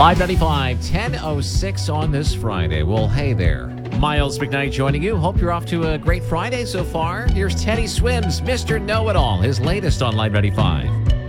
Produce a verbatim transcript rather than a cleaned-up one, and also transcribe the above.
Live ninety-five, ten oh six on this Friday. Well, hey there. Miles McKnight joining you. Hope you're off to a great Friday so far. Here's Teddy Swims, Mister Know-It-All, his latest on Live ninety-five.